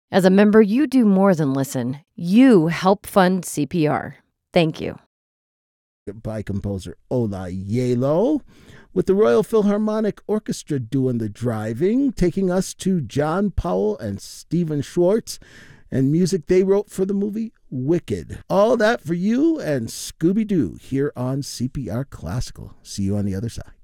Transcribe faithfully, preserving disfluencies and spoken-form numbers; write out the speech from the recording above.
As a member, you do more than listen. You help fund C P R. Thank you. By composer Ola Yelo, with the Royal Philharmonic Orchestra doing the driving, taking us to John Powell and Stephen Schwartz and music they wrote for the movie Wicked. All that for you and Scooby-Doo here on C P R Classical. See you on the other side.